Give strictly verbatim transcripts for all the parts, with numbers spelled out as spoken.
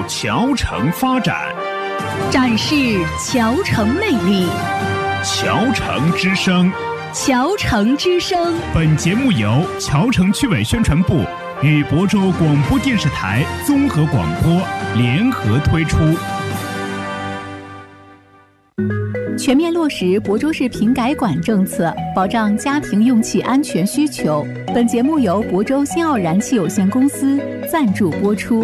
桥城发展， 展示桥城魅力。 桥城之声， 桥城之声。 本节目由桥城区委宣传部与亳州广播电视台综合广播联合推出。 全面落实亳州市瓶改管政策，保障家庭用气安全需求。本节目由亳州新奥燃气有限公司赞助播出。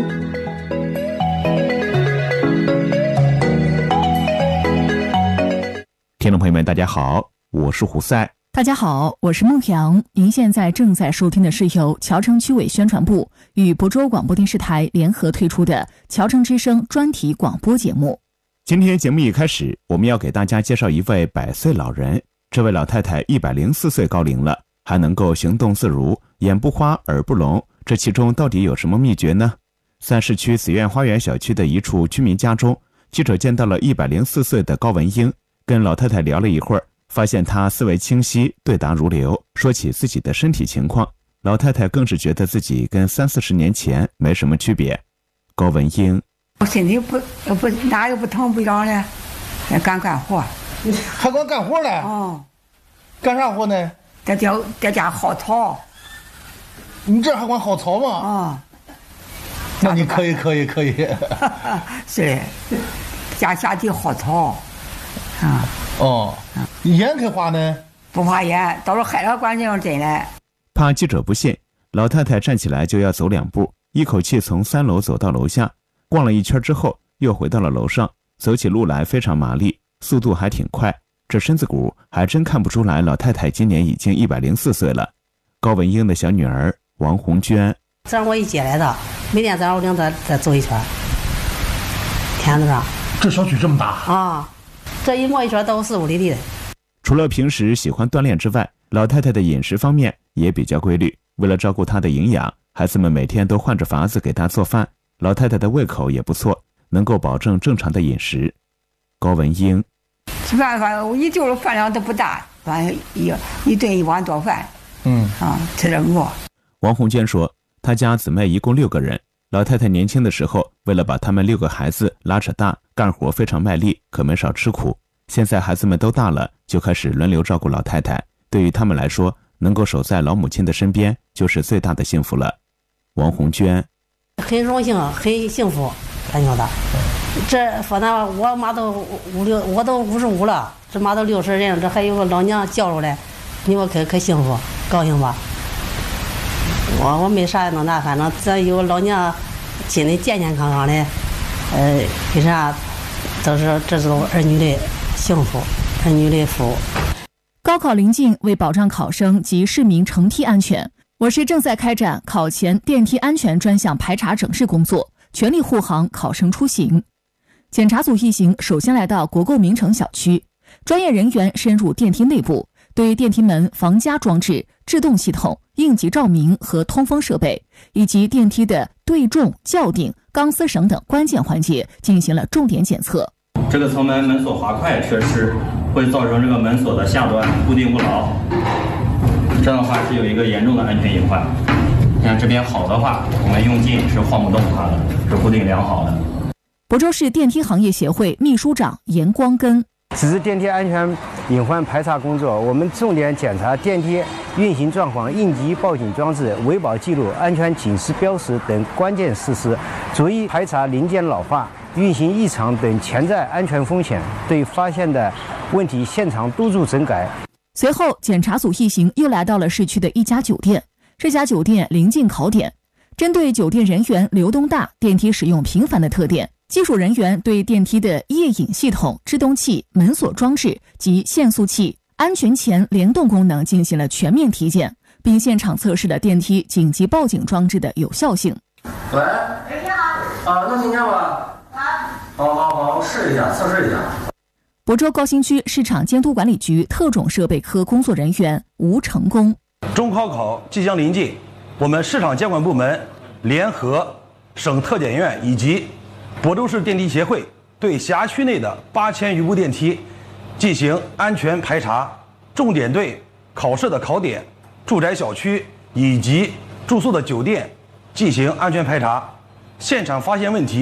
听众朋友们，大家好，我是胡赛。 大家好，我是孟阳。您现在正在收听的是由桥城区委宣传部与亳州广播电视台联合推出的桥城之声专题广播节目。 今天节目一开始，我们要给大家介绍一位百岁老人。这位老太太一百零四岁高龄了，还能够行动自如，眼不花耳不聋，这其中到底有什么秘诀呢？在市区紫苑花园小区的一处居民家中，记者见到了一百零四岁的高文英，跟老太太聊了一会儿，发现她思维清晰，对答如流，说起自己的身体情况，老太太更是觉得自己跟三四十年前没什么区别。高文英， 我身体不不哪有不疼不痒的，还干干活。 你还管干活呢？ 哦， 干啥活呢？ 在家在家薅草。 你这还管薅草吗？ 啊、哦， 那你可以可以可以。 是，家下地薅草。啊。 哦，烟可花呢？ 不怕烟，到时候害了关键真的。 怕记者不信，老太太站起来就要走两步，一口气从三楼走到楼下，逛了一圈之后又回到了楼上，走起路来非常麻利，速度还挺快。这身子骨还真看不出来老太太今年已经一百零四岁了。高文英的小女儿王红娟， 早上我一接来的，每天早上我领她再走一圈，天子上。 这小区这么大啊！这一摸一圈都四五里地的。 除了平时喜欢锻炼之外，老太太的饮食方面也比较规律。为了照顾她的营养，孩子们每天都换着法子给她做饭。老太太的胃口也不错，能够保证正常的饮食。高文英， 吃饭饭我一就是饭量都不大，反正一一顿一碗多饭。 嗯啊，吃这么多。 王红娟说，她家姊妹一共六个人，老太太年轻的时候为了把他们六个孩子拉扯大，干活非常卖力，可没少吃苦。现在孩子们都大了，就开始轮流照顾老太太。对于他们来说，能够守在老母亲的身边就是最大的幸福了。王红娟， 很荣幸，很幸福，感觉到。这反正我妈都五六，我都五十五了，这妈都六十人，这还有个老娘叫出来，你说可可幸福，高兴吧？我我没啥弄大，反正咱有老娘，心里健健康康的，呃，为啥？都是这是儿女的幸福，儿女的福。 高考临近，为保障考生及市民乘梯安全，我市正在开展考前电梯安全专项排查整治工作，全力护航考生出行。检查组一行首先来到国购名城小区，专业人员深入电梯内部，对电梯门防夹装置、制动系统、应急照明和通风设备，以及电梯的对重、校顶、钢丝绳等关键环节进行了重点检测。 这个层门门锁滑块缺失，会造成这个门锁的下端固定不牢，这样的话是有一个严重的安全隐患。像这边好的话，我们用劲是晃不动它的，是固定良好的。 亳州市电梯行业协会秘书长严光根， 此次电梯安全隐患排查工作，我们重点检查电梯运行状况、应急报警装置、维保记录、安全警示标识等关键事实，逐一排查零件老化、运行异常等潜在安全风险，对发现的问题现场督促整改。 随后，检查组一行又来到了市区的一家酒店，这家酒店临近考点，针对酒店人员流动大、电梯使用频繁的特点，技术人员对电梯的夜影系统、制动器、门锁装置及限速器、安全前联动功能进行了全面体检，并现场测试了电梯紧急报警装置的有效性。 喂，哎，你好。啊，能听见吗？好，好，好，试一下，测试一下。 亳州高新区市场监督管理局特种设备科工作人员吴成功， 中考考即将临近，我们市场监管部门联合省特检院以及亳州市电梯协会，对辖区内的八千余部电梯进行安全排查，重点对考试的考点、住宅小区以及住宿的酒店进行安全排查。现场发现问题，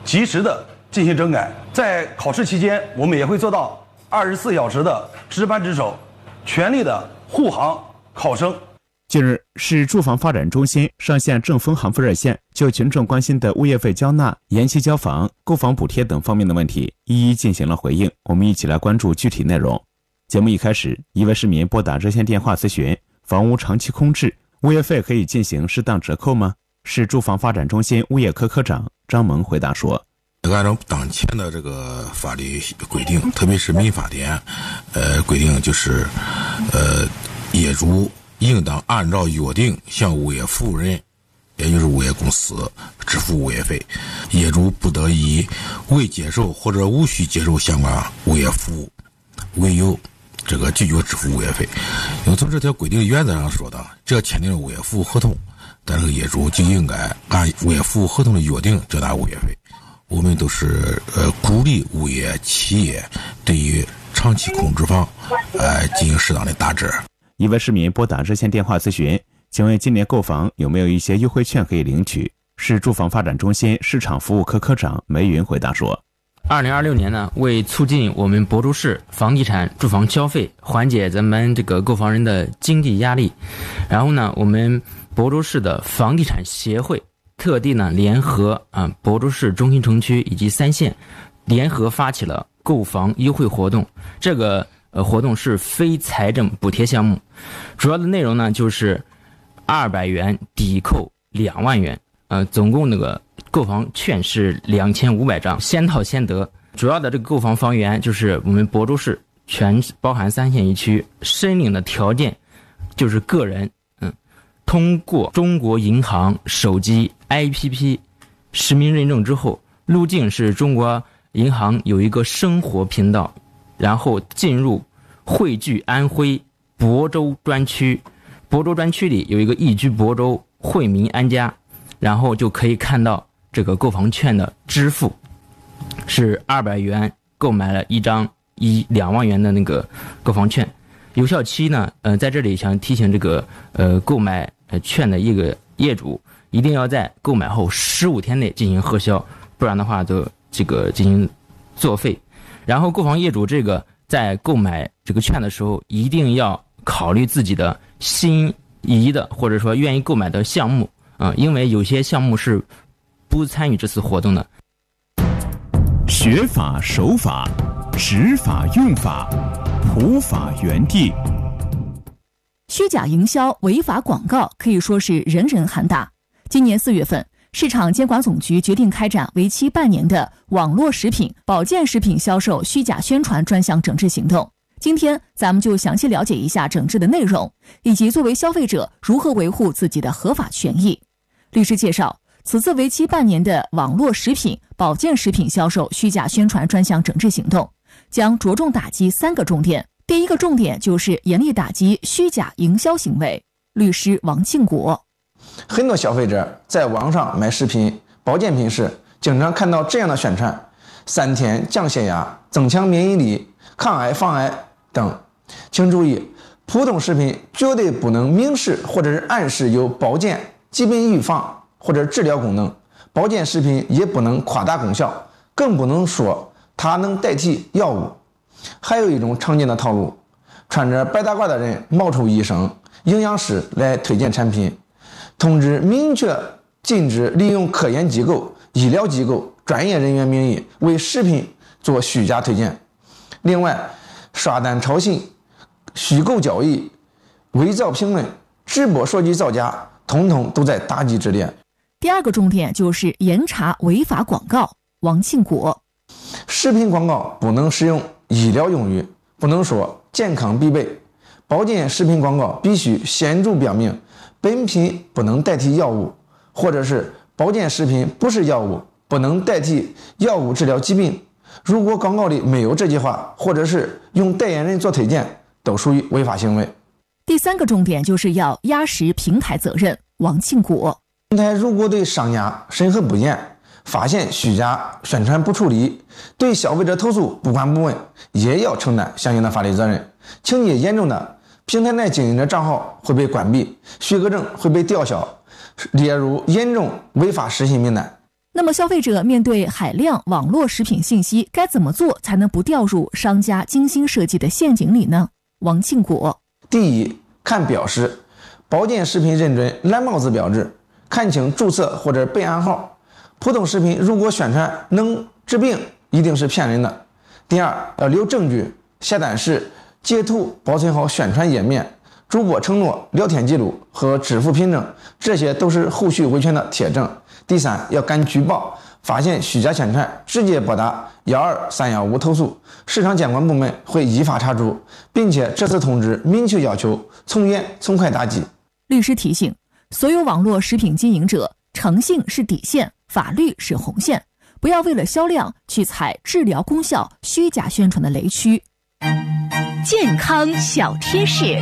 及时的进行整改。在考试期间，我们也会做到二十四小时的值班值守，全力的护航考生。 近日，市住房发展中心上线正风行付热线，就群众关心的物业费交纳、延期交房、购房补贴等方面的问题，一一进行了回应。我们一起来关注具体内容。节目一开始，一位市民拨打热线电话咨询：房屋长期空置，物业费可以进行适当折扣吗？市住房发展中心物业科科长张萌回答说： 按照当前的这个法律规定，特别是民法典，呃，规定就是，呃，业主应当按照约定向物业服务人，也就是物业公司支付物业费。业主不得以未接受或者无需接受相关物业服务为由，这个拒绝支付物业费。因为从这条规定的原则上说的，只要签订了物业服务合同，但是业主就应该按物业服务合同的约定交纳物业费。我们都是呃鼓励物业企业对于长期空置房呃进行适当的打折。 一位市民拨打热线电话咨询：请问今年购房有没有一些优惠券可以领取？市住房发展中心市场服务科科长梅云回答说： 二零二六年呢，为促进我们亳州市房地产住房消费，缓解咱们这个购房人的经济压力，然后呢，我们亳州市的房地产协会特地呢联合啊亳州市中心城区以及三县联合发起了购房优惠活动。这个呃活动是非财政补贴项目，主要的内容呢就是二百元抵扣两万元，呃，总共那个购房券是两千五百张，先到先得。主要的这个购房房源就是我们亳州市全包含三县一区，申领的条件就是个人，嗯，通过中国银行手机 A P P 实名认证之后，路径是中国银行有一个生活频道，然后进入汇聚安徽亳州专区，亳州专区里有一个易居亳州惠民安家，然后就可以看到这个购房券的支付是二百元购买了一张一两万元的那个购房券，有效期呢，呃，在这里想提醒这个呃购买呃券的一个业主，一定要在购买后十五天内进行核销，不然的话就这个进行作废。然后购房业主这个在购买这个券的时候，一定要考虑自己的心仪的或者说愿意购买的项目啊、呃，因为有些项目是不参与这次活动的。 学法守法，执法用法，普法原地。 虚假营销、违法广告可以说是人人喊打。今年四月份，市场监管总局决定开展为期半年的网络食品、保健食品销售虚假宣传专项整治行动。今天咱们就详细了解一下整治的内容，以及作为消费者如何维护自己的合法权益。律师介绍，此次为期半年的网络食品、保健食品销售虚假宣传专项整治行动，将着重打击三个重点。第一个重点就是严厉打击虚假营销行为。律师王庆国： 很多消费者在网上买食品、保健品时，经常看到这样的宣传：三天降血压、增强免疫力、抗癌防癌等。请注意，普通食品绝对不能明示或者是暗示有保健、疾病预防或者治疗功能，保健食品也不能夸大功效，更不能说它能代替药物。还有一种常见的套路，穿着白大褂的人冒充医生、营养师来推荐产品，通知明确禁止利用科研机构、医疗机构、专业人员名义为食品做虚假推荐。另外，刷单炒信、虚构交易、伪造评论、直播说句造假，统统都在打击之列。 第二个重点就是严查违法广告。王庆国： 食品广告不能使用医疗用语，不能说健康必备。保健食品广告必须显著标明本品不能代替药物，或者是保健食品不是药物，不能代替药物治疗疾病。如果广告里没有这句话，或者是用代言人做推荐，都属于违法行为。 第三个重点就是要压实平台责任。王庆国： 平台如果对商家审核不严，发现虚假宣传不处理，对消费者投诉不管不问，也要承担相应的法律责任。情节严重的，平台内经营者账号会被关闭，许可证会被吊销，列入严重违法失信名单。 那么消费者面对海量网络食品信息，该怎么做才能不掉入商家精心设计的陷阱里呢？王庆国： 第一，看标识，保健食品认准蓝帽子标志，看清注册或者备案号。普通食品如果宣传能治病，一定是骗人的。第二，要留证据，下单时截图保存好宣传页面、主播承诺、聊天记录和支付凭证，这些都是后续维权的铁证。第三，要敢举报，发现虚假宣传，直接拨打幺二三幺五投诉，市场监管部门会依法查处，并且这次通知明确要求从严从快打击。 律师提醒，所有网络食品经营者，诚信是底线，法律是红线，不要为了销量去踩治疗功效虚假宣传的雷区。 健康小贴士：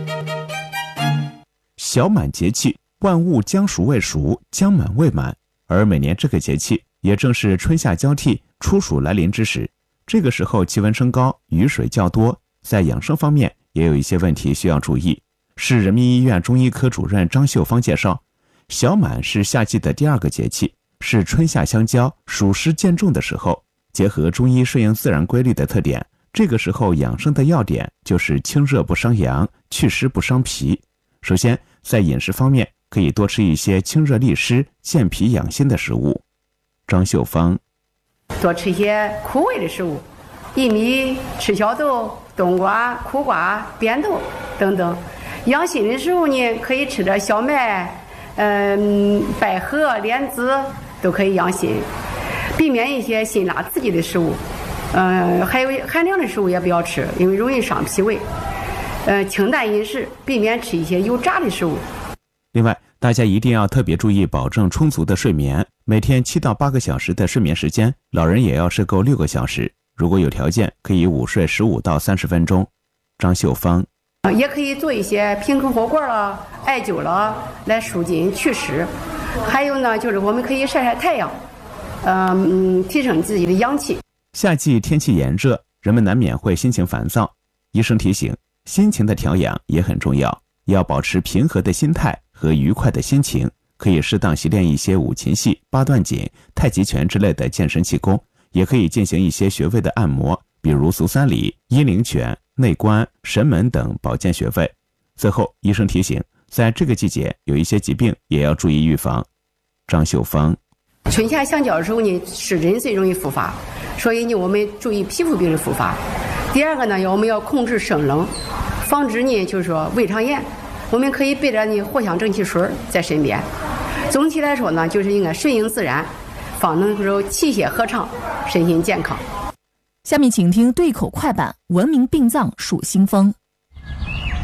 小满节气，万物将熟未熟，将满未满，而每年这个节气也正是春夏交替、初暑来临之时。这个时候气温升高，雨水较多，在养生方面也有一些问题需要注意。市人民医院中医科主任张秀芳介绍，小满是夏季的第二个节气，是春夏相交、暑湿渐重的时候。结合中医顺应自然规律的特点，这个时候养生的要点就是清热不伤阳，祛湿不伤脾。首先，在饮食方面，可以多吃一些清热利湿、健脾养心的食物。张秀芳： 多吃一些苦味的食物，薏米、赤小豆、冬瓜、苦瓜、扁豆等等。养心的食物呢，可以吃点小麦、嗯、百合、莲子，都可以养心。避免一些辛辣刺激的食物，嗯，还有寒凉的食物也不要吃，因为容易伤脾胃。呃，清淡饮食，避免吃一些油炸的食物。 另外，大家一定要特别注意保证充足的睡眠，每天七到八个小时的睡眠时间，老人也要睡够六个小时。如果有条件，可以午睡十五到三十分钟。张秀芳： 也可以做一些平口火锅了、艾灸了，来舒筋祛湿。还有呢，就是我们可以晒晒太阳。嗯，提升自己的阳气。 夏季天气炎热，人们难免会心情烦躁。医生提醒，心情的调养也很重要，要保持平和的心态和愉快的心情。可以适当习练一些五禽戏、八段锦、太极拳之类的健身气功，也可以进行一些穴位的按摩，比如足三里、阴陵泉、内关、神门等保健穴位。最后，医生提醒，在这个季节有一些疾病也要注意预防。张秀芳： 春夏相交的时候呢，湿疹最容易复发，所以呢，我们注意皮肤病的复发。第二个呢，我们要控制生冷，防止呢就是说胃肠炎。我们可以备着呢藿香正气水在身边。总体来说呢，就是应该顺应自然，方能够气血和畅，身心健康。 下面请听对口快板：文明病脏数新风。